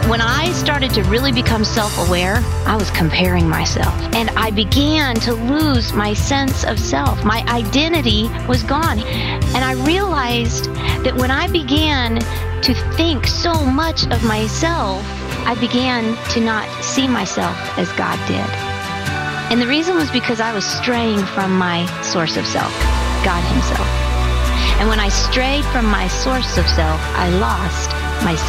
When I started to really become self-aware, I was comparing myself. And I began to lose my sense of self. My identity was gone. And I realized that when I began to think so much of myself, I began to not see myself as God did. And the reason was because I was straying from my source of self, God Himself. And when I strayed from my source of self, I lost myself.